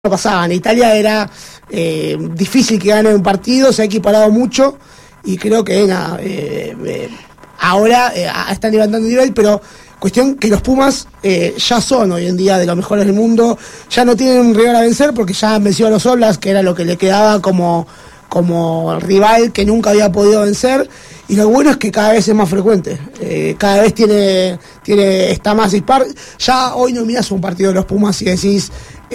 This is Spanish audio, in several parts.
pasaba. En Italia era difícil que gane un partido, se ha equiparado mucho y creo que ahora están levantando el nivel, pero cuestión que los Pumas ya son hoy en día de los mejores del mundo, ya no tienen un rival a vencer porque ya han vencido a los All Blacks, que era lo que le quedaba como rival que nunca había podido vencer, y lo bueno es que cada vez es más frecuente, cada vez está más dispar. Ya hoy no miras un partido de los Pumas y decís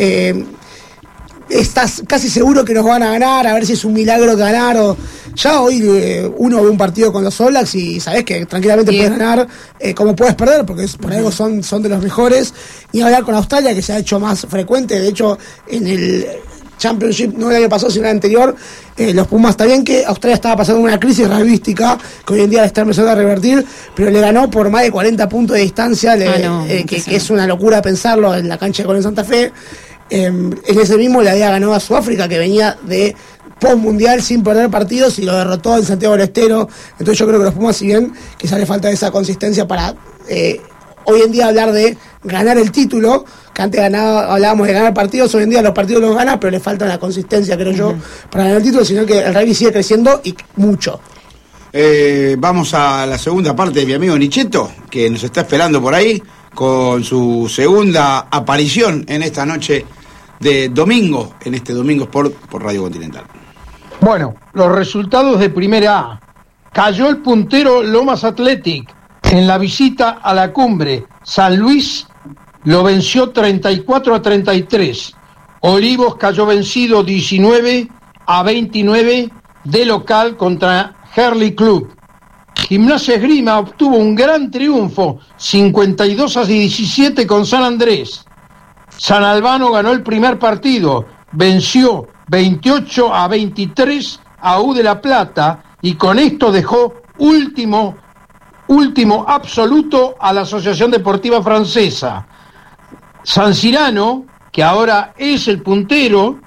estás casi seguro que nos van a ganar, a ver si es un milagro ganar, o ya hoy uno ve un partido con los All Blacks y sabés que tranquilamente puedes ganar, como puedes perder, porque por algo son de los mejores. Y hablar con Australia, que se ha hecho más frecuente, de hecho en el Championship, no el año pasado sino el anterior, los Pumas, está bien que Australia estaba pasando una crisis rugbyística que hoy en día la está empezando a revertir, pero le ganó por más de 40 puntos de distancia, que es una locura pensarlo, en la cancha de Colón Santa Fe. En ese mismo le había ganado a Sudáfrica, que venía de post-mundial sin perder partidos, y lo derrotó en Santiago del Estero. Entonces yo creo que los Pumas, si bien que ya le falta esa consistencia para hoy en día hablar de ganar el título, que antes hablábamos de ganar partidos, hoy en día los partidos los gana, pero le falta la consistencia, creo yo, para ganar el título, sino que el rugby sigue creciendo y mucho. Vamos a la segunda parte de mi amigo Nicheto, que nos está esperando por ahí con su segunda aparición en esta noche de domingo, en este Domingo Sport por Radio Continental. Bueno, los resultados de Primera A. Cayó el puntero Lomas Athletic en la visita a la cumbre. San Luis lo venció 34-33. Olivos cayó vencido 19-29 de local contra Herley Club. Gimnasia Esgrima obtuvo un gran triunfo, 52-17 con San Andrés. San Albano ganó el primer partido, venció 28-23 a U de La Plata, y con esto dejó último absoluto a la Asociación Deportiva Francesa. San Cirano, que ahora es el puntero,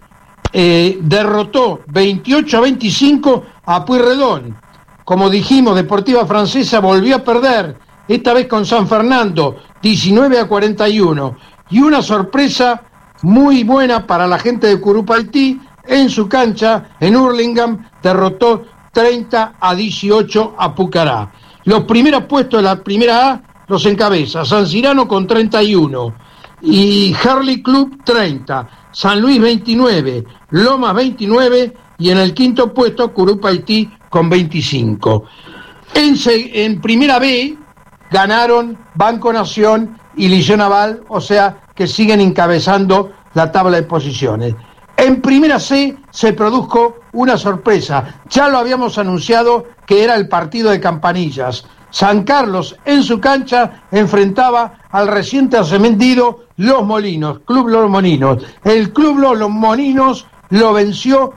derrotó 28-25 a Pueyrredón. Como dijimos, Deportiva Francesa volvió a perder, esta vez con San Fernando, 19-41. Y una sorpresa muy buena para la gente de Curupaytí, en su cancha, en Hurlingham, derrotó 30-18 a Pucará. Los primeros puestos de la Primera A los encabeza San Cirano con 31, y Herley Club 30, San Luis 29, Lomas 29, y en el quinto puesto Curupaytí con 25. En Primera B ganaron Banco Nación y Liceo Naval, o sea que siguen encabezando la tabla de posiciones. En Primera C se produjo una sorpresa, ya lo habíamos anunciado que era el partido de Campanillas. San Carlos en su cancha enfrentaba al reciente ascendido Los Molinos, Club Los Molinos. El Club Los Molinos lo venció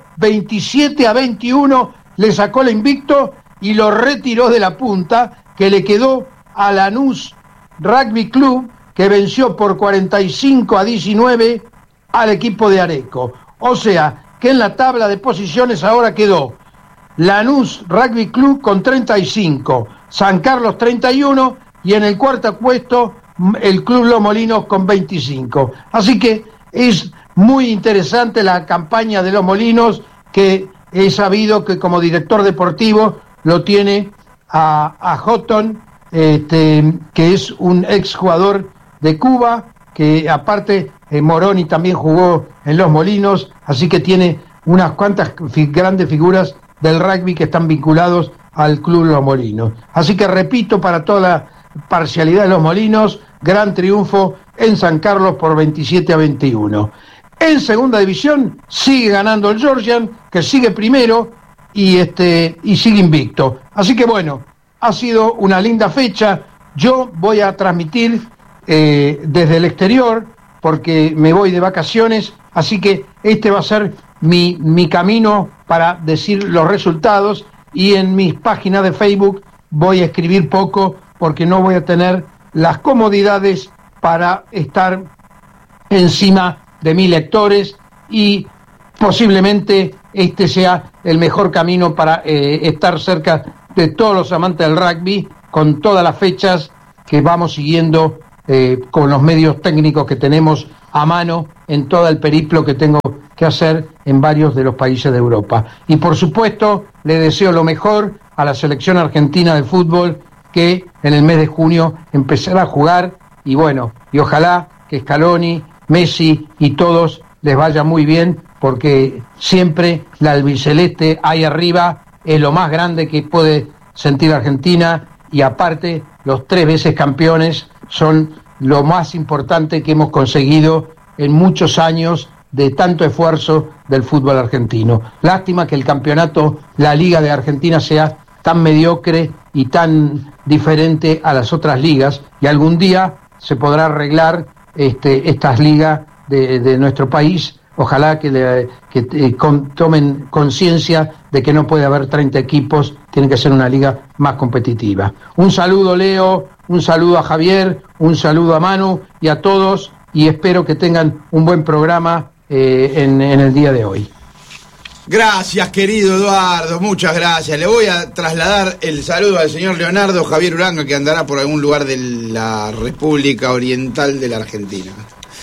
27-21, le sacó el invicto y lo retiró de la punta, que le quedó a Lanús Rugby Club, que venció por 45-19 al equipo de Areco. O sea, que en la tabla de posiciones ahora quedó Lanús Rugby Club con 35, San Carlos 31, y en el cuarto puesto el Club Los Molinos con 25. Así que es muy interesante la campaña de Los Molinos, que he sabido que como director deportivo lo tiene a Houghton, que es un exjugador de Cuba, que aparte Moroni también jugó en Los Molinos, así que tiene unas cuantas grandes figuras del rugby que están vinculados al Club Los Molinos. Así que repito, para toda la parcialidad de Los Molinos, gran triunfo en San Carlos por 27-21. En segunda división sigue ganando el Georgian, que sigue primero y sigue invicto. Así que bueno, ha sido una linda fecha. Yo voy a transmitir desde el exterior porque me voy de vacaciones, así que este va a ser mi camino para decir los resultados, y en mis páginas de Facebook voy a escribir poco porque no voy a tener las comodidades para estar encima de 1000 lectores, y posiblemente este sea el mejor camino para estar cerca de todos los amantes del rugby, con todas las fechas que vamos siguiendo con los medios técnicos que tenemos a mano en todo el periplo que tengo que hacer en varios de los países de Europa. Y por supuesto, le deseo lo mejor a la selección argentina de fútbol, que en el mes de junio empezará a jugar, y bueno, y ojalá que Scaloni, Messi y todos les vaya muy bien, porque siempre la albiceleste ahí arriba es lo más grande que puede sentir Argentina, y aparte los 3 veces campeones son lo más importante que hemos conseguido en muchos años de tanto esfuerzo del fútbol argentino. Lástima que el campeonato, la Liga de Argentina, sea tan mediocre y tan diferente a las otras ligas, y algún día se podrá arreglar estas ligas de nuestro país. Ojalá que tomen conciencia de que no puede haber 30 equipos, tiene que ser una liga más competitiva. Un saludo, Leo, un saludo a Javier, un saludo a Manu y a todos, y espero que tengan un buen programa en el día de hoy. Gracias, querido Eduardo, muchas gracias. Le voy a trasladar el saludo al señor Leonardo Javier Uranga, que andará por algún lugar de la República Oriental de la Argentina.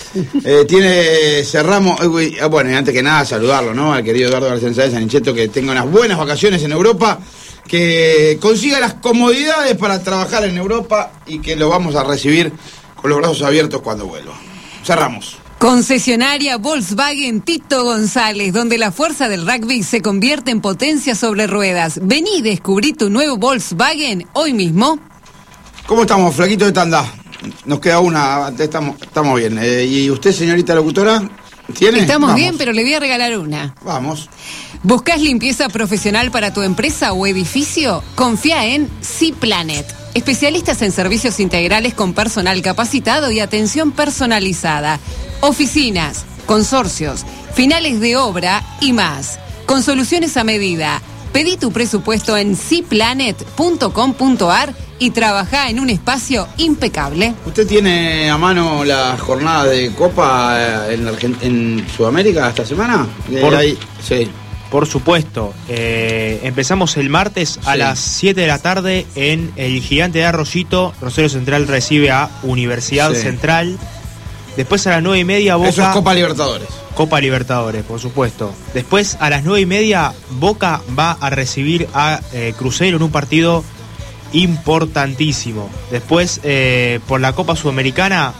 Cerramos, bueno, y antes que nada saludarlo, ¿no? Al querido Eduardo García Sáenz Anicheto, que tenga unas buenas vacaciones en Europa, que consiga las comodidades para trabajar en Europa y que lo vamos a recibir con los brazos abiertos cuando vuelva. Cerramos. Concesionaria Volkswagen Tito González, donde la fuerza del rugby se convierte en potencia sobre ruedas. Vení y descubrí tu nuevo Volkswagen hoy mismo. ¿Cómo estamos, flaquito de tanda? Nos queda una, estamos bien. ¿Y usted, señorita locutora, tiene? Estamos bien, pero le voy a regalar una. Vamos. ¿Buscás limpieza profesional para tu empresa o edificio? Confía en C-Planet. Especialistas en servicios integrales con personal capacitado y atención personalizada. Oficinas, consorcios, finales de obra y más. Con soluciones a medida. Pedí tu presupuesto en cplanet.com.ar y trabajá en un espacio impecable. ¿Usted tiene a mano la jornada de Copa en Sudamérica esta semana? Sí. Por supuesto. Empezamos el martes a las 7 de la tarde en el Gigante de Arroyito. Rosario Central recibe a Universidad Central. Después a las 9:30 Boca... Eso es Copa Libertadores. Copa Libertadores, por supuesto. Después a las 9:30 Boca va a recibir a Cruzeiro en un partido importantísimo. Después por la Copa Sudamericana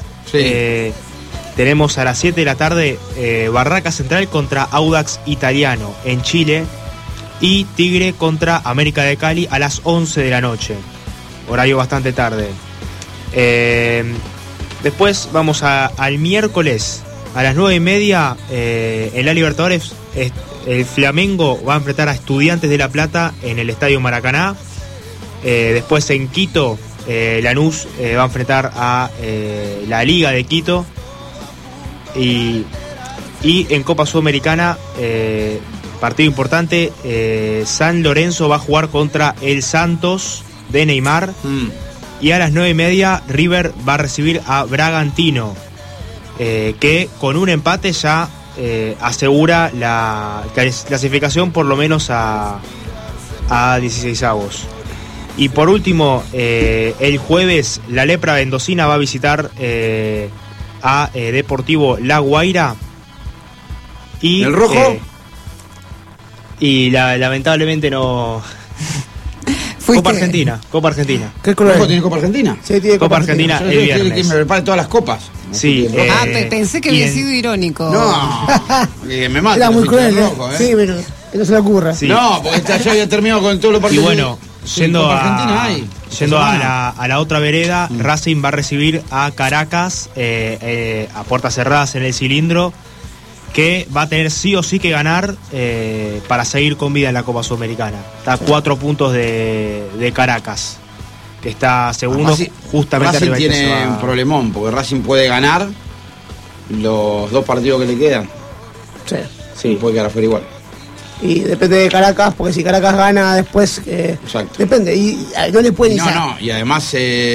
tenemos a las 7 de la tarde Barraca Central contra Audax Italiano en Chile, y Tigre contra América de Cali a las 11 de la noche. Horario bastante tarde. Después vamos al miércoles a las 9:30 en la Libertadores. El Flamengo va a enfrentar a Estudiantes de La Plata en el Estadio Maracaná. Después en Quito, Lanús va a enfrentar a la Liga de Quito. Y en Copa Sudamericana, partido importante, San Lorenzo va a jugar contra el Santos de Neymar. Y a las 9:30 River va a recibir a Bragantino, que con un empate ya asegura la clasificación por lo menos a 16avos. Y por último, el jueves la Lepra Mendocina va a visitar a Deportivo La Guaira. Y ¿el rojo? lamentablemente no... Copa Argentina. ¿Qué color rojo tiene Copa Argentina? Sí, tiene Copa Argentina el viernes. Que me prepare todas las copas. Sí. Pensé que había sido irónico. No, me mata. Era muy cruel, rojo, Sí, pero que no se le ocurra. Sí. No, porque ya había terminado con todos los partidos. Y bueno, yendo a la otra vereda, Racing va a recibir a Caracas a puertas cerradas en el Cilindro, que va a tener sí o sí que ganar para seguir con vida en la Copa Sudamericana. Está a 4 puntos de Caracas, que está segundo. Justamente Racing arriba. Tiene un problemón, porque Racing puede ganar los 2 partidos que le quedan. Sí. Puede quedar afuera igual. Y depende de Caracas, porque si Caracas gana después... Exacto. Depende, y no le puede iniciar. No, y además...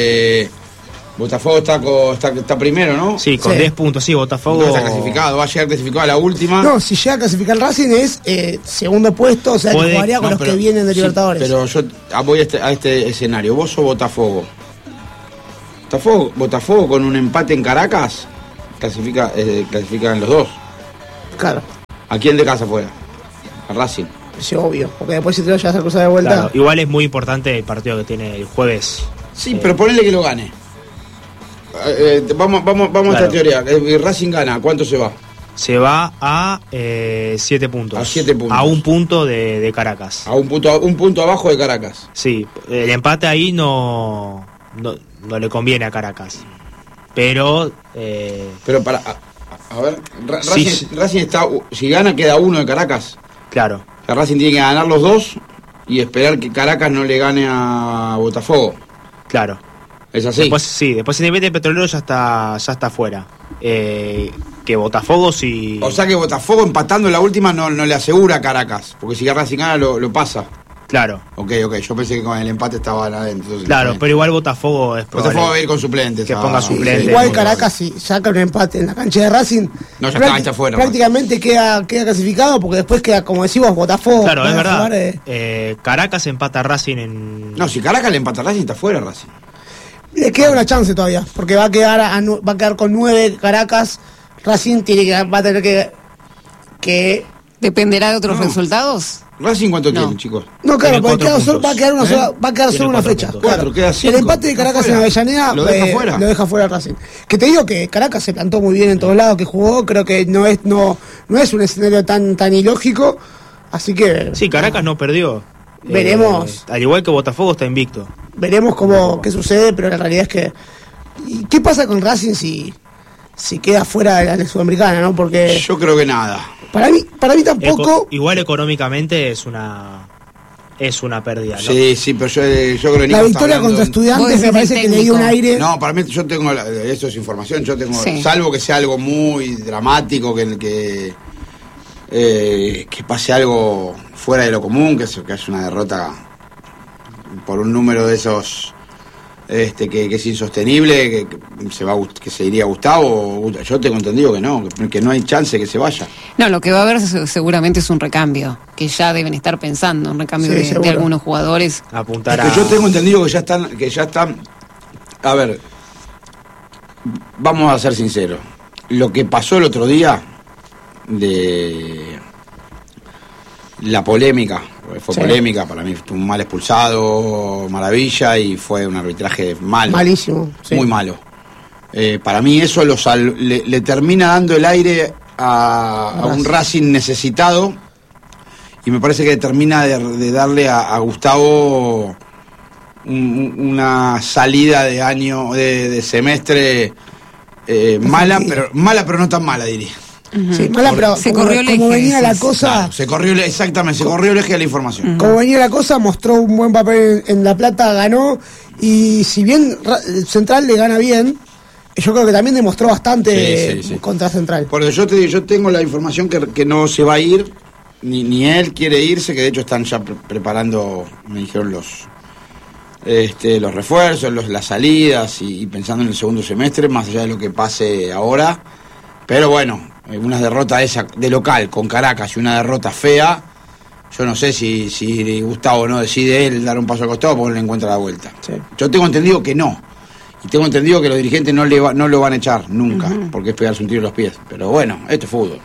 Botafogo está primero, ¿no? Sí, con 10 puntos, sí, Botafogo... No está clasificado, va a llegar clasificado a la última. No, si llega a clasificar Racing es segundo puesto, o sea, que jugaría con los que vienen de Libertadores. Pero yo voy a este escenario. ¿Vos sos Botafogo? Botafogo con un empate en Caracas clasifican los dos. Claro, ¿A quién de casa fuera? A Racing. sí, obvio. Porque después si te lo llevas a cruzar de vuelta. Claro, igual es muy importante el partido que tiene el jueves. Sí, pero ponele que lo gane. Vamos a esta teoría. Racing gana, ¿cuánto se va? Se va a 7 puntos. A 7 puntos. A un punto de Caracas. A un punto abajo de Caracas. Sí, el empate ahí no le conviene a Caracas. Pero para... A ver, Sí. Racing está... Si gana, queda uno de Caracas. claro, O sea, Racing tiene que ganar los dos y esperar que Caracas no le gane a Botafogo. claro. ¿Es así? Después Independiente Petrolero ya está fuera. Que Botafogo sí. O sea que Botafogo empatando en la última no le asegura a Caracas. Porque si Racing gana lo pasa. Claro, Ok. Yo pensé que con el empate estaban adentro. Entonces, claro, pero igual Botafogo es probable Botafogo va a ir con suplentes. que ponga suplentes. Igual Caracas, si saca un empate en la cancha de Racing, No, ya está fuera. prácticamente queda clasificado, porque después queda, como decimos, Botafogo. Claro, van es a verdad. jugar, Caracas empata a Racing en. No, si Caracas le empata a Racing, está fuera Racing. le queda una chance todavía, porque va a quedar con 9 Caracas. Racing va a tener que ¿Dependerá de otros No. resultados? ¿Racing cuánto No. tiene, chicos? no, claro, Tiene porque 4 puntos. va a quedar una sola, va a quedar Tiene solo una 4 fecha. puntos. Claro. Cuatro, queda 5. El empate de Caracas en Avellaneda Lo deja fuera. lo deja fuera Racing. Que te digo que Caracas se plantó muy bien en todos lados que jugó, creo que no es un escenario tan ilógico, así que Sí, Caracas no perdió. Veremos. Al igual que Botafogo está invicto. veremos qué sucede, pero la realidad es que ¿y qué pasa con Racing si queda fuera de la Sudamericana, no? Porque Yo creo que nada. para mí tampoco. Igual económicamente es una pérdida, ¿no? Sí, pero yo creo que Nico La está victoria hablando- contra Vos Estudiantes decís me parece el que le dio un técnico. aire. No, para mí yo tengo, eso es información, Sí. salvo que sea algo muy dramático, que pase algo fuera de lo común, que es una derrota por un número de esos que es insostenible, que se iría Gustavo. Yo tengo entendido que no hay chance que se vaya. No, lo que va a haber seguramente es un recambio, que ya deben estar pensando en recambio Sí, de seguro. algunos jugadores. Apuntar Es que yo tengo entendido que ya están. A ver, vamos a ser sinceros. Lo que pasó el otro día de la polémica, fue Sí. polémica, para mí fue un mal expulsado, maravilla, y fue un arbitraje malo. Malísimo. Sí. Muy malo. Para mí eso le termina dando el aire a un Racing necesitado, y me parece que termina de darle a Gustavo una salida de año, de semestre mala, pero no tan mala, diría. Sí, mala, pero Se como, corrió el como eje, venía la sí. cosa, Claro, se corrió el eje de la información. como venía la cosa, mostró un buen papel en La Plata, ganó, y si bien Central le gana bien, yo creo que también demostró bastante Sí. contra Central. Porque yo tengo la información que no se va a ir, ni él quiere irse, que de hecho están ya preparando, me dijeron los refuerzos, las salidas y pensando en el segundo semestre, más allá de lo que pase ahora. Pero bueno, una derrota esa de local con Caracas y una derrota fea, yo no sé si Gustavo no decide él dar un paso al costado porque no le encuentra la vuelta. Sí. Yo tengo entendido que no. Y tengo entendido que los dirigentes no lo van a echar nunca, porque es pegarse un tiro en los pies. Pero bueno, esto es fútbol.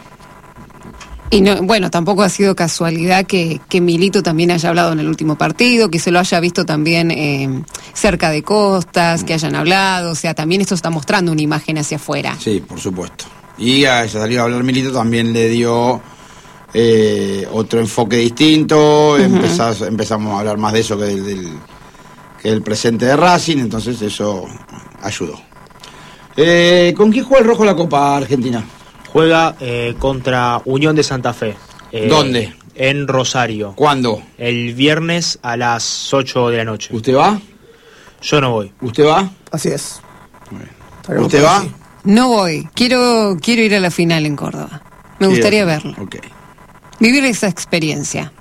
Y no, bueno, tampoco ha sido casualidad que Milito también haya hablado en el último partido, que se lo haya visto también cerca de Costas, que hayan hablado, o sea, también esto está mostrando una imagen hacia afuera. Sí, por supuesto. Y a esa salida a hablar Milito también le dio otro enfoque distinto, empezamos a hablar más de eso que del presente de Racing, entonces eso ayudó. ¿Con quién juega el Rojo la Copa Argentina? Juega contra Unión de Santa Fe. ¿Dónde? En Rosario. ¿Cuándo? El viernes a las 8 de la noche. ¿Usted va? Yo no voy. ¿Usted va? Así es. Muy bien. Estaremos ¿Usted por va? allí. No voy, quiero ir a la final en Córdoba. Me gustaría verlo, Ok. vivir esa experiencia.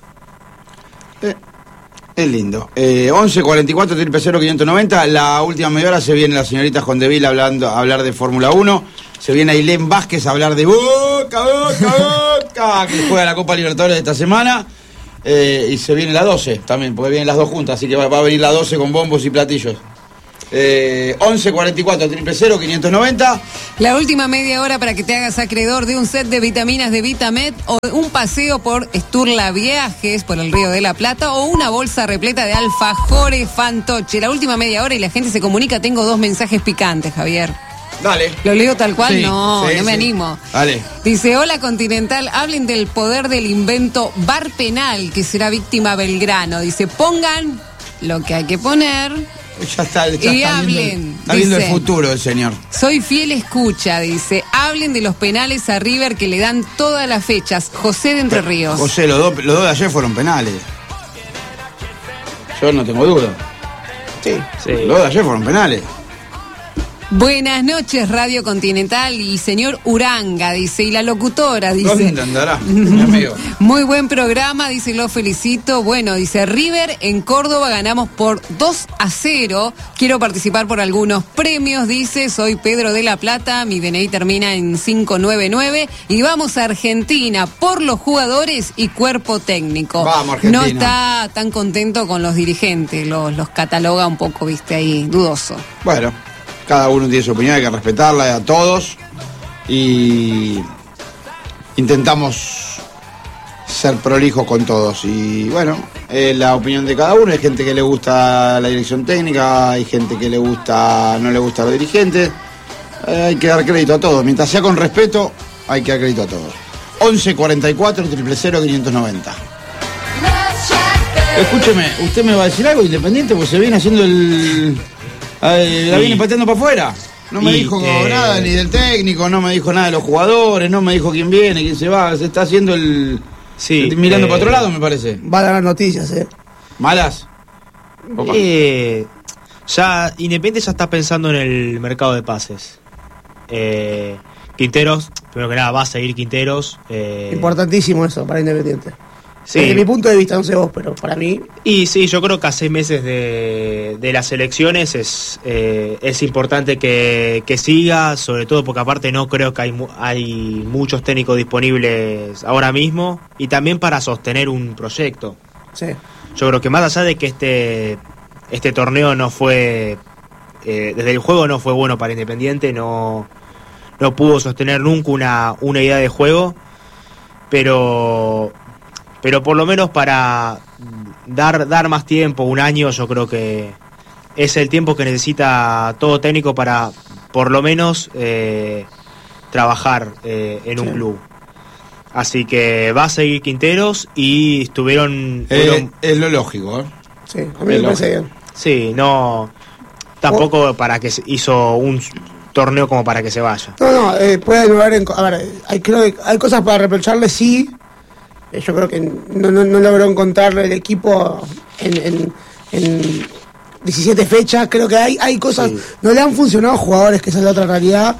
Es lindo. 11 44 590. La última media hora se viene la señorita Jondeville a hablar de Fórmula 1. Se viene Ailén Vázquez a hablar de Boca, que juega la Copa Libertadores esta semana. Y se viene la 12 también, porque vienen las dos juntas. Así que va a venir la 12 con bombos y platillos. 11 44 000 590. La última media hora para que te hagas acreedor de un set de vitaminas de Vitamed o un paseo por Sturla Viajes por el Río de la Plata o una bolsa repleta de alfajores Fantoche. La última media hora y la gente se comunica. Tengo 2 mensajes picantes, Javier. Dale. ¿Lo leo tal cual? Sí, no sí, me animo. Dale. Dice, hola Continental, hablen del poder del invento Bar Penal que será víctima Belgrano. Dice, pongan lo que hay que poner. Ya está y hablen. Está viendo el dice, futuro el señor. soy fiel escucha, dice. Hablen de los penales a River que le dan todas las fechas. José de Entre Ríos. José, los dos de ayer fueron penales. Yo no tengo duda. Sí. Los dos de ayer fueron penales. Buenas noches, Radio Continental y señor Uranga, dice, y la locutora, dice. ¿Dónde andará, mi amigo? Muy buen programa, dice, lo felicito. Bueno, dice, River en Córdoba ganamos por 2-0. Quiero participar por algunos premios, dice, soy Pedro de la Plata, mi DNI termina en 599 y vamos a Argentina por los jugadores y cuerpo técnico. Vamos, Argentina. No está tan contento con los dirigentes, los cataloga un poco, viste, ahí, dudoso. Bueno, cada uno tiene su opinión, hay que respetarla a todos y intentamos ser prolijos con todos. Y bueno, la opinión de cada uno. Hay gente que le gusta la dirección técnica, hay gente que no le gusta a los dirigentes. Hay que dar crédito a todos. Mientras sea con respeto, hay que dar crédito a todos. 11 44 000 590. Escúcheme, ¿usted me va a decir algo Independiente? Porque se viene haciendo la viene pateando para afuera. No me dijo nada ni del técnico, no me dijo nada de los jugadores, no me dijo quién viene, quién se va. Se está haciendo mirando para otro lado, me parece. Va a dar noticias, ¿Malas? Ya Independiente ya está pensando en el mercado de pases. Quinteros, primero que nada, va a seguir Quinteros. Importantísimo eso para Independiente. Sí. Desde mi punto de vista, no sé vos, pero para mí... Y sí, yo creo que a 6 meses de las elecciones es importante que siga, sobre todo porque aparte no creo que hay muchos técnicos disponibles ahora mismo, y también para sostener un proyecto. Sí. Yo creo que más allá de que este torneo no fue, desde el juego no fue bueno para Independiente, no pudo sostener nunca una idea de juego, pero por lo menos para dar más tiempo, un año, yo creo que es el tiempo que necesita todo técnico para por lo menos trabajar en un club. Así que va a seguir Quinteros y estuvieron... es lo lógico, ¿eh? Sí, a mí me parece bien. Sí, no... Tampoco para que hizo un torneo como para que se vaya. No, puede haber... A ver, creo que hay cosas para reprocharle, sí. Yo creo que no logró encontrar el equipo en 17 fechas. Creo que hay cosas, no le han funcionado a jugadores, que esa es la otra realidad.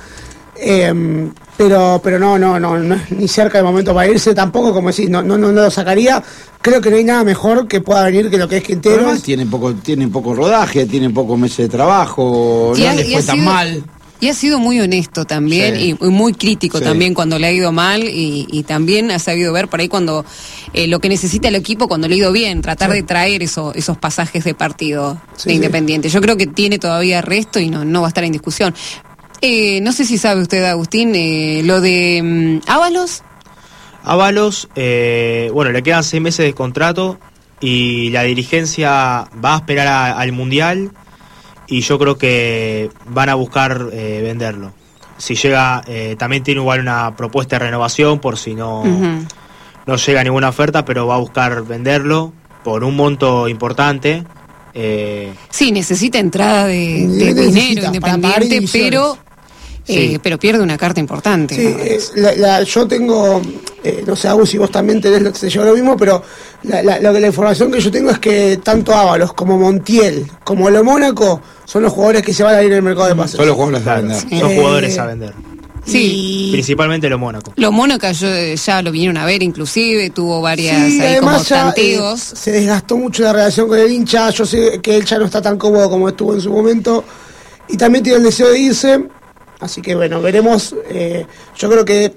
Pero no es ni cerca del momento para irse. Tampoco, como decís, no lo sacaría. Creo que no hay nada mejor que pueda venir que lo que es Quinteros. Además tiene poco rodaje, tiene pocos meses de trabajo, no le fue tan mal. Y ha sido muy honesto también, sí, y muy crítico sí, también cuando le ha ido mal, y también ha sabido ver por ahí cuando lo que necesita el equipo cuando le ha ido bien, tratar de traer esos pasajes de partido de Independiente. Yo creo que tiene todavía resto y no va a estar en discusión. No sé si sabe usted, Agustín, lo de Ábalos. Ábalos, bueno, le quedan 6 meses de contrato y la dirigencia va a esperar al Mundial. Y yo creo que van a buscar venderlo. Si llega, también tiene igual una propuesta de renovación por si no llega ninguna oferta, pero va a buscar venderlo por un monto importante. Sí, necesita entrada de dinero Independiente, pero pierde una carta importante. Sí, yo tengo, no sé, Agus, si vos también tenés lo mismo, pero la información que yo tengo es que tanto Ábalos como Montiel como lo Mónaco son los jugadores que se van a ir en el mercado de pases. Son los jugadores a vender. Son jugadores a vender. Sí. Principalmente lo Mónaco. Lo Mónaco ya lo vinieron a ver, inclusive tuvo varias ahí como tanteos. Se desgastó mucho la relación con el hincha. Yo sé que él ya no está tan cómodo como estuvo en su momento y también tiene el deseo de irse. Así que bueno, veremos. Yo creo que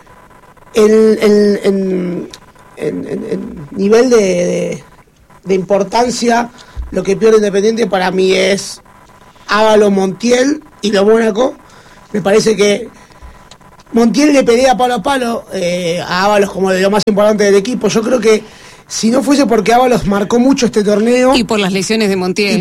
en nivel de importancia, lo que pierde Independiente para mí es Ábalos, Montiel y lo Mónaco. Me parece que Montiel le pelea palo a palo a Ábalos como de lo más importante del equipo. Yo creo que si no fuese porque Ábalos marcó mucho este torneo... Y por las lesiones de Montiel.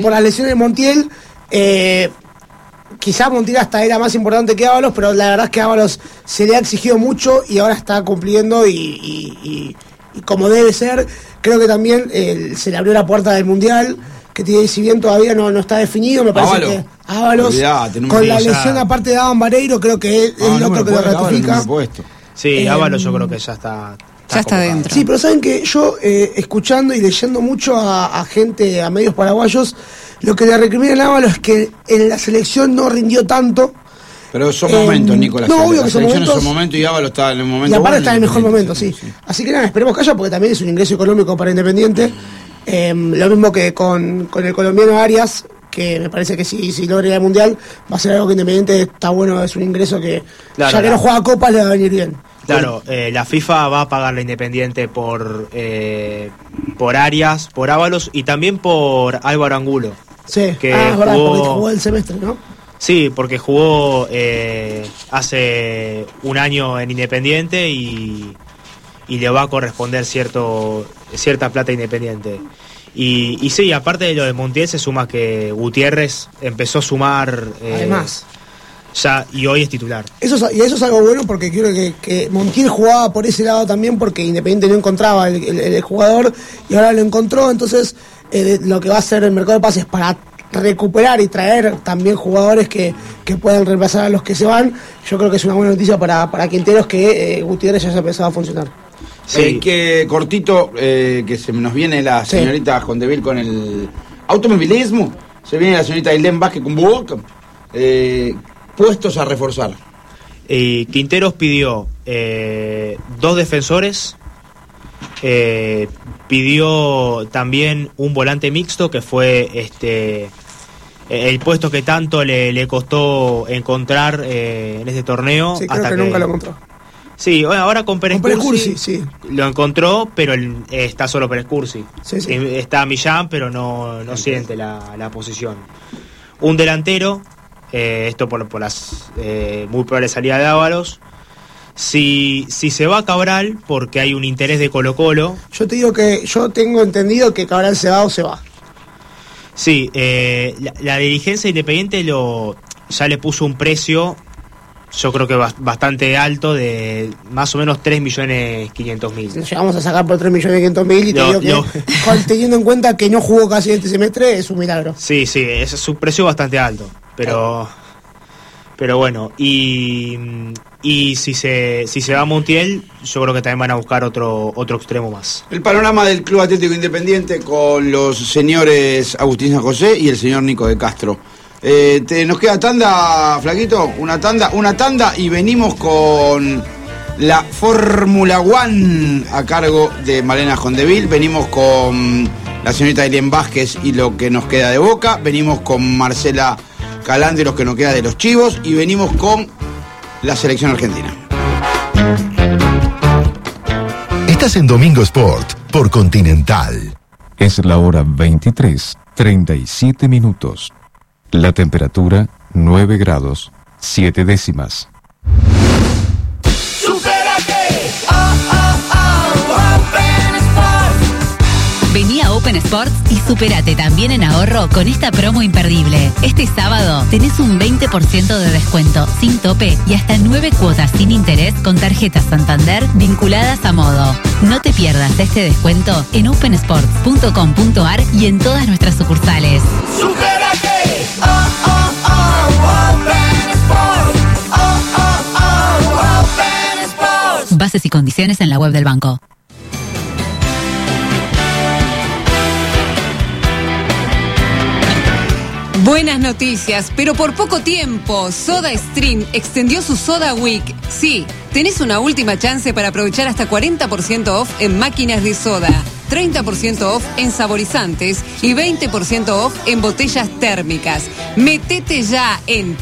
Quizás Montiel hasta era más importante que Ábalos, pero la verdad es que Ábalos se le ha exigido mucho y ahora está cumpliendo y como debe ser. Creo que también se le abrió la puerta del Mundial, que si bien todavía no está definido, me parece que Ábalos, con la lesión aparte de Adam Vareiro, creo que es el otro que lo ratifica. Sí, Ábalos yo creo que ya está dentro. Sí, pero saben que yo, escuchando y leyendo mucho a gente, a medios paraguayos, lo que le recriminan a Ábalos es que en la selección no rindió tanto. Pero son momentos, Nicolás. No, obvio que son momentos. momentos y Ábalos está en el momento. Y aparte está en el mejor momento, sí. Así que nada, esperemos que haya, porque también es un ingreso económico para Independiente. Lo mismo que con el colombiano Arias, que me parece que si logra el Mundial va a ser algo que Independiente está bueno, es un ingreso que ya que no juega Copa le va a venir bien. Claro, la FIFA va a pagar la Independiente por Arias, por Ábalos y también por Álvaro Angulo. Sí, que es verdad, porque jugó el semestre, ¿no? Sí, porque jugó hace un año en Independiente y le va a corresponder cierta plata Independiente. Y sí, aparte de lo de Montiel, se suma que Gutiérrez empezó a sumar además ya, y hoy es titular. Eso es algo bueno, porque quiero que Montiel jugaba por ese lado también, porque Independiente no encontraba el jugador y ahora lo encontró. Entonces lo que va a hacer el mercado de pases para recuperar y traer también jugadores que puedan reemplazar a los que se van, yo creo que es una buena noticia para Quinteros, que Gutiérrez ya se ha empezado a funcionar. Sí, que cortito, que se nos viene la señorita Jondeville con el automovilismo. Se viene la señorita Ailén Vázquez con Boca. Puestos a reforzar. Quinteros pidió 2 defensores. Pidió también un volante mixto, que fue el puesto que tanto le costó encontrar en este torneo. Sí, creo que nunca lo encontró. Sí, ahora con Pérez Cursi sí. Lo encontró, pero está solo Pérez Cursi. Sí. Está Millán, pero no siente la posición. Un delantero, esto por las muy probables salidas de Ábalos. Si se va a Cabral, porque hay un interés de Colo-Colo. Yo te digo que yo tengo entendido que Cabral se va o se va. Sí, la dirigencia Independiente ya le puso un precio, yo creo que bastante alto, de más o menos 3.500.000. Llegamos a sacar por 3.500.000 y te digo que teniendo en cuenta que no jugó casi este semestre, es un milagro. Sí, ese es un precio bastante alto, pero bueno, y si se va a Montiel, yo creo que también van a buscar otro extremo más. El panorama del Club Atlético Independiente con los señores Agustín San José y el señor Nico de Castro. Nos queda tanda, Flaquito, una tanda y venimos con la Fórmula One a cargo de Malena Jondeville. Venimos con la señorita Ailén Vázquez y lo que nos queda de Boca. Venimos con Marcela Calante, los que nos queda de los Chivos, y venimos con la selección argentina. Estás en Domingo Sport por Continental. Es la hora 23:37. La temperatura 9 grados 7 décimas. Vení a Open Sports y supérate también en ahorro con esta promo imperdible. Este sábado tenés un 20% de descuento sin tope y hasta 9 cuotas sin interés con tarjetas Santander vinculadas a Modo. No te pierdas este descuento en opensports.com.ar y en todas nuestras sucursales. ¡Supérate! Open Sports. Open Sports. Bases y condiciones en la web del banco. Buenas noticias, pero por poco tiempo. SodaStream extendió su Soda Week. Sí, tenés una última chance para aprovechar hasta 40% off en máquinas de soda, 30% off en saborizantes y 20% off en botellas térmicas. Metete ya en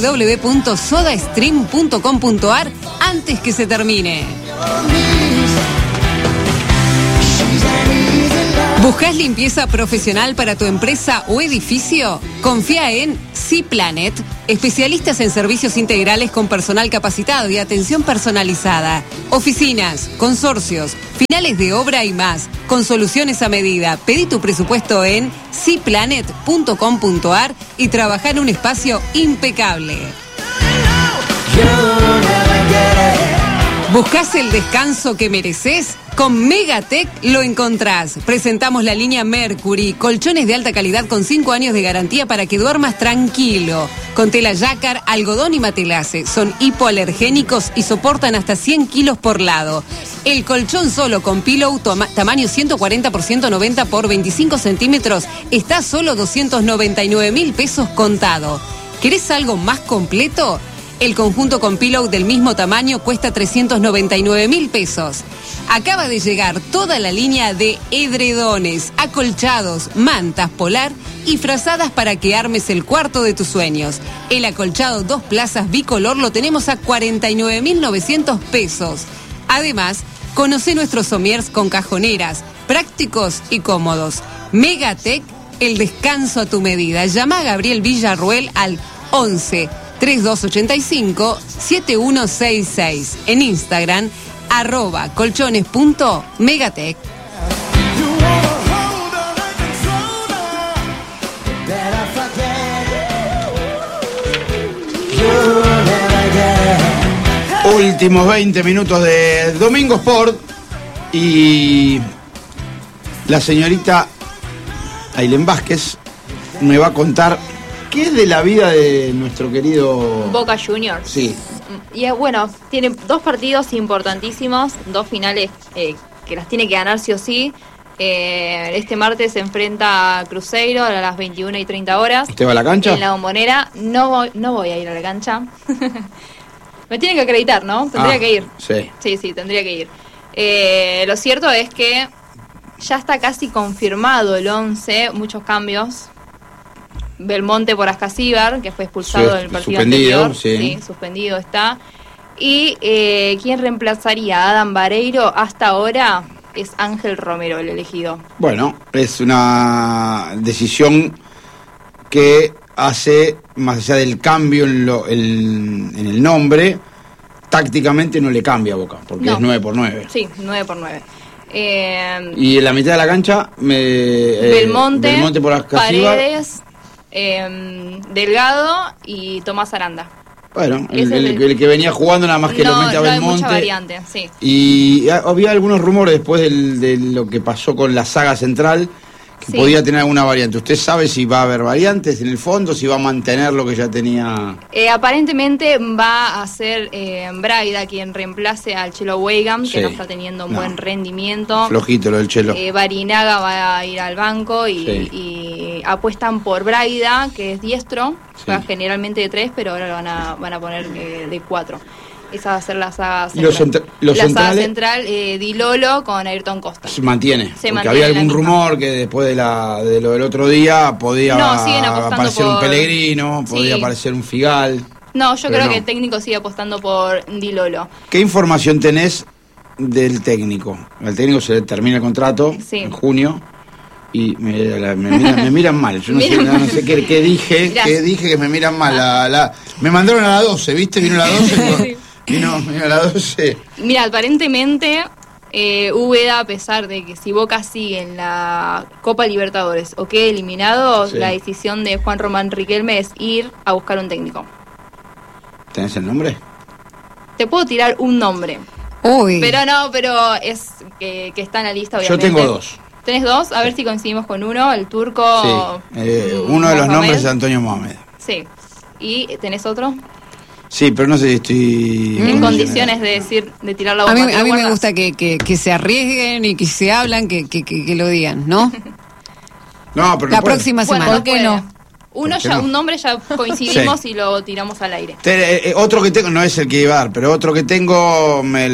www.sodastream.com.ar antes que se termine. ¿Buscás limpieza profesional para tu empresa o edificio? Confía en C-Planet, especialistas en servicios integrales con personal capacitado y atención personalizada. Oficinas, consorcios, finales de obra y más, con soluciones a medida. Pedí tu presupuesto en cplanet.com.ar y trabaja en un espacio impecable. ¿Buscás el descanso que mereces? Con Megatech lo encontrás. Presentamos la línea Mercury, colchones de alta calidad con 5 años de garantía para que duermas tranquilo. Con tela Jacquard, algodón y matelace. Son hipoalergénicos y soportan hasta 100 kilos por lado. El colchón solo con pillow tamaño 140 por 190 por 25 centímetros está a solo 299.000 pesos contado. ¿Querés algo más completo? El conjunto con pillow del mismo tamaño cuesta 399.000 pesos. Acaba de llegar toda la línea de edredones, acolchados, mantas polar y frazadas para que armes el cuarto de tus sueños. El acolchado 2 plazas bicolor lo tenemos a 49.900 pesos. Además, conoce nuestros somiers con cajoneras, prácticos y cómodos. Megatech, el descanso a tu medida. Llama a Gabriel Villarruel al 11 3285 7166. En Instagram, @colchones.megatech. Últimos 20 minutos de Domingo Sport y la señorita Ailén Vázquez me va a contar qué es de la vida de nuestro querido Boca Juniors. Sí. Y bueno, tiene 2 partidos importantísimos, 2 finales que las tiene que ganar sí o sí. Este martes se enfrenta a Cruzeiro a las 21:30. ¿Usted va a la cancha? En la Bombonera. No voy a ir a la cancha. Me tiene que acreditar, ¿no? Tendría que ir. Sí. Sí, tendría que ir. Lo cierto es que ya está casi confirmado el 11, muchos cambios. Belmonte por Ascasíbar, que fue expulsado en el partido anterior. Sí, suspendido está. Y quien reemplazaría a Adam Vareiro hasta ahora es Ángel Romero, el elegido. Bueno, es una decisión que hace, más allá del cambio en el nombre, tácticamente no le cambia a Boca, porque es 9x9. Sí, 9x9. Y en la mitad de la cancha, Belmonte por Ascasíbar, Paredes, Delgado y Tomás Aranda. Bueno, el que venía jugando nada más que lo mete a Belmonte. No hay mucha variante, sí. Y había algunos rumores después de lo que pasó con la saga central, que podía tener alguna variante. ¿Usted sabe si va a haber variantes en el fondo, si va a mantener lo que ya tenía? Aparentemente va a ser Braida quien reemplace al Chelo Weigand, que no está teniendo un buen rendimiento. Flojito lo del Chelo. Barinaga va a ir al banco y apuestan por Braida, que es diestro, juega generalmente de 3, pero ahora lo van a poner de 4. Esa va a ser la saga central. Saga central, Di Lolo con Ayrton Costa. Se mantiene. Porque había algún rumor que después de lo del otro día podía aparecer un Pellegrino, podía aparecer un Figal. No, yo creo que el técnico sigue apostando por Di Lolo. ¿Qué información tenés del técnico? Al técnico se le termina el contrato en junio. Y me miran mal. Yo no sé qué dije. ¿Qué dije que me miran mal? Me mandaron a la 12, ¿viste? Vino a la 12. Vino a la 12. Mira, aparentemente Úbeda, a pesar de que si Boca sigue en la Copa Libertadores o quede eliminado, la decisión de Juan Román Riquelme es ir a buscar un técnico. ¿Tenés el nombre? Te puedo tirar un nombre. Uy. Pero es que está en la lista, obviamente. Yo tengo 2. ¿Tenés 2? A ver si coincidimos con uno, el turco. Sí. Uno de los nombres es Antonio Mohamed. Sí. ¿Y tenés otro? Sí, pero no sé si estoy en condiciones de tirar la bomba. A mí me gusta que se arriesguen y que se hablan, que lo digan, ¿no? No, pero la próxima semana. ¿Por qué no? Un nombre ya coincidimos y lo tiramos al aire. Otro que tengo, no es el que iba a dar, pero otro que tengo me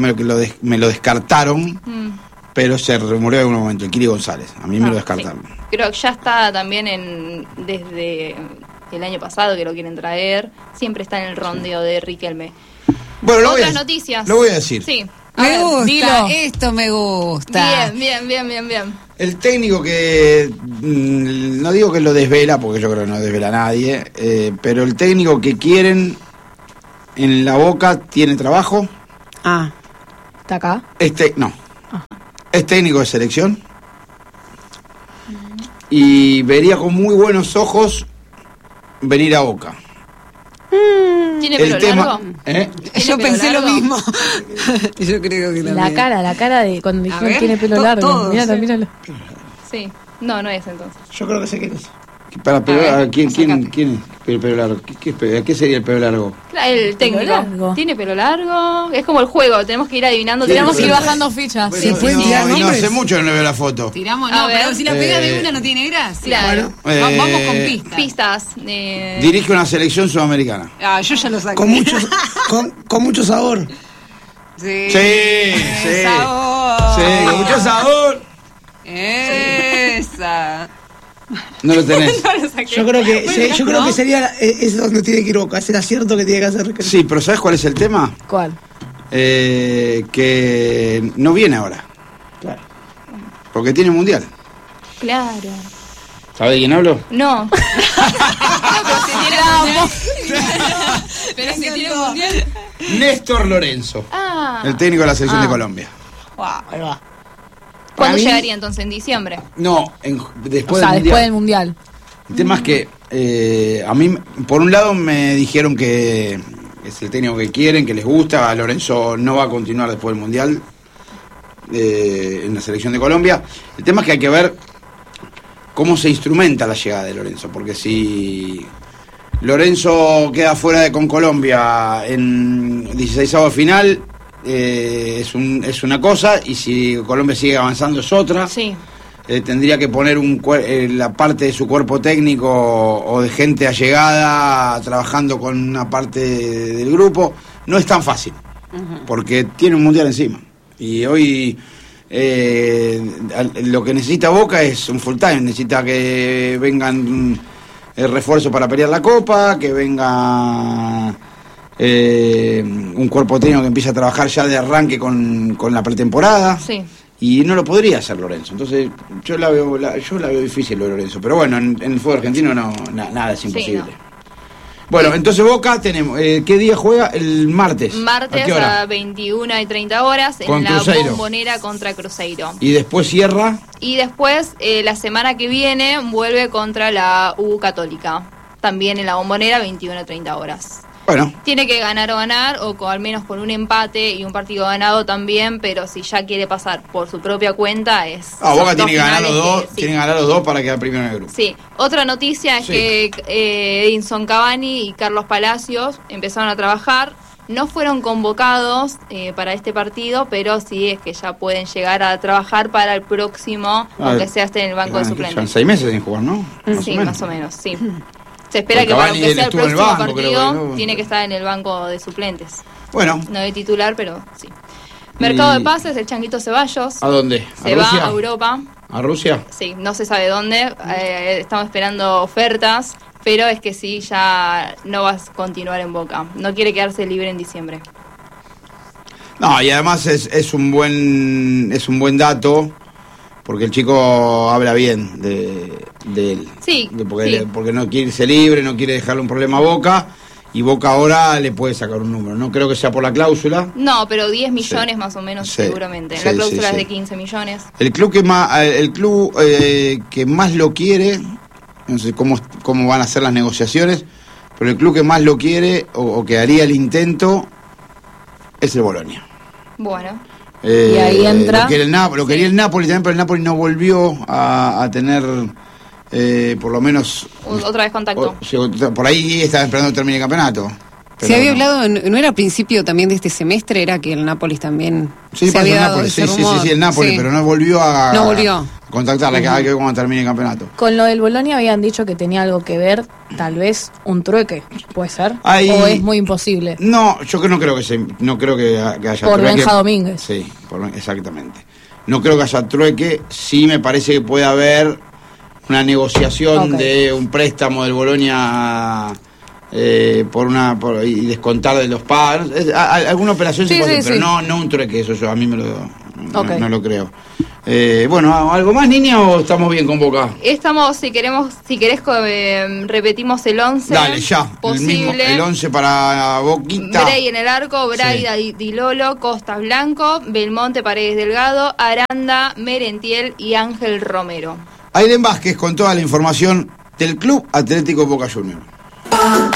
lo descartaron, pero se rumoreó en algún momento, el Kiri González. A mí me lo descartaron. Sí. Creo que ya está también desde el año pasado que lo quieren traer. Siempre está en el rondeo de Riquelme. Bueno, otras noticias. Lo voy a decir. Sí. Me gusta, esto me gusta. Bien. El técnico que, no digo que lo desvela, porque yo creo que no desvela a nadie, pero el técnico que quieren en la Boca tiene trabajo. ¿Está acá? No. Es técnico de selección. Y vería con muy buenos ojos venir a Boca. ¿Tiene pelo largo? Yo pensé lo mismo. Yo creo que también. La cara de cuando dijeron tiene pelo largo. Míralo. Sí. No es entonces. Yo creo que sé quién es. ¿Quién es el pelo largo? ¿Qué sería el pelo largo? El técnico. Tiene pelo largo. Es como el juego, tenemos que ir adivinando. Tenemos que ir bajando fichas. No hace mucho que no veo la foto. Tiramos, pero si la pegas de una no tiene gracia. Claro. Vamos con pistas. Pistas. Dirige una selección sudamericana. Yo ya lo saqué. Con mucho sabor. Sí. Sabor. Sí, con mucho sabor. Esa. No lo tenés. No lo saqué. Yo creo que sería es donde tiene que ir Boca, es el acierto que tiene que hacer. Sí, pero ¿sabes cuál es el tema? ¿Cuál? Que no viene ahora. Claro. Porque tiene mundial. Claro. ¿Sabes de quién hablo? No. Pero si tiene mundial. Néstor Lorenzo. El técnico de la selección de Colombia. Ahí va. ¿Cuándo llegaría entonces? ¿En diciembre? No, después del mundial. El tema es que a mí, por un lado, me dijeron que es el técnico que quieren, que les gusta. Lorenzo no va a continuar después del mundial en la selección de Colombia. El tema es que hay que ver cómo se instrumenta la llegada de Lorenzo, porque si Lorenzo queda fuera con Colombia en 16avo final, es una cosa, y si Colombia sigue avanzando es otra. Sí. Tendría que poner la parte de su cuerpo técnico o de gente allegada trabajando con una parte del grupo. No es tan fácil, porque tiene un mundial encima. Y hoy lo que necesita Boca es un full time. Necesita que vengan refuerzos para pelear la Copa, que venga un cuerpo técnico que empiece a trabajar ya de arranque con la pretemporada. Sí. Y no lo podría hacer Lorenzo. Entonces yo la veo difícil lo de Lorenzo. Pero bueno, en el fútbol argentino nada es imposible. Sí, no. Bueno, entonces Boca tenemos, ¿qué día juega? El martes. Martes a 21:30 horas en la Bombonera contra Cruzeiro. Y después cierra. Y después, la semana que viene, vuelve contra la U Católica. También en la Bombonera, 21:30 horas. Bueno. Tiene que ganar, o al menos con un empate y un partido ganado también, pero si ya quiere pasar por su propia cuenta es... Boca tiene que ganar los dos, tiene que ganar los dos para quedar primero en el grupo. Sí. Otra noticia es que Edinson Cavani y Carlos Palacios empezaron a trabajar. No fueron convocados para este partido, pero sí es que ya pueden llegar a trabajar para el próximo, aunque sea esté en el banco de suplentes. Son 6 meses sin jugar, ¿no? Más o menos, sí. Se espera que para que sea el próximo partido tiene que estar en el banco de suplentes. Bueno. No de titular, pero sí. Mercado de pases, el Changuito Ceballos. ¿A dónde? Se va a Europa. ¿A Rusia? Sí, no se sabe dónde. Estamos esperando ofertas, pero es que sí, ya no vas a continuar en Boca. No quiere quedarse libre en diciembre. No, y además es un buen dato, porque el chico habla bien de él. Sí, porque no quiere irse libre, no quiere dejarle un problema a Boca, y Boca ahora le puede sacar un número. No creo que sea por la cláusula. No, pero 10 millones más o menos seguramente. La cláusula es de 15 millones. El club que más lo quiere, no sé cómo van a ser las negociaciones, pero el club que más lo quiere o que haría el intento es el Bolonia. Bueno. Y ahí entra. Lo quería el Napoli también, pero el Napoli no volvió a tener por lo menos otra vez contacto. Por ahí estaba esperando que termine el campeonato. Se había hablado, ¿no era a principio también de este semestre? Era que el Nápoles también se había dado ese rumor. Sí, el Nápoles, pero no volvió a contactarla, que hay que ver cuando termine el campeonato. Con lo del Bolonia habían dicho que tenía algo que ver, tal vez un trueque, ¿puede ser? ¿O es muy imposible? No, yo no creo que haya por trueque. Benja Domínguez. Sí, exactamente. No creo que haya trueque, sí me parece que puede haber una negociación de un préstamo del Bolonia y descontar de los pagos. Alguna operación se puede hacer, pero no un trueque, eso yo a mí no lo creo. Bueno, ¿algo más, niña, o estamos bien con Boca? Estamos, si querés, repetimos el 11. Dale, ya. Posible. El 11 para Boquita. Bray en el arco, Braida, Di Lolo, Costas Blanco, Belmonte, Paredes Delgado, Aranda, Merentiel y Ángel Romero. Aiden Vázquez con toda la información del Club Atlético Boca Juniors.